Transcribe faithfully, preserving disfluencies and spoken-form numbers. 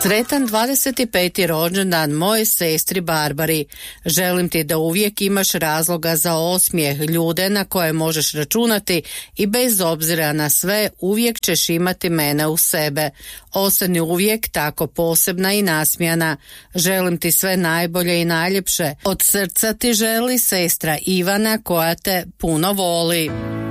Sretan dvadeset peti rođendan moje sestri Barbari. Želim ti da uvijek imaš razloga za osmijeh, ljude na koje možeš računati i bez obzira na sve uvijek ćeš imati mene u sebe. Ostani uvijek tako posebna i nasmijana. Želim ti sve najbolje i najljepše. Od srca ti želi sestra Ivana koja te puno voli.